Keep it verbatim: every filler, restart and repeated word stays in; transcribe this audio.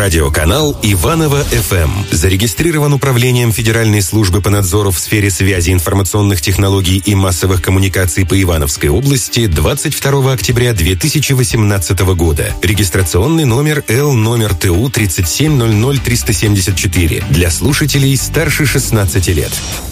Радиоканал Иваново-эф эм зарегистрирован Управлением Федеральной службы по надзору в сфере связи, информационных технологий и массовых коммуникаций по Ивановской области двадцать второго октября две тысячи восемнадцатого года. Регистрационный номер Л номер ТУ тридцать семь ноль ноль триста семьдесят четыре для слушателей старше шестнадцати лет.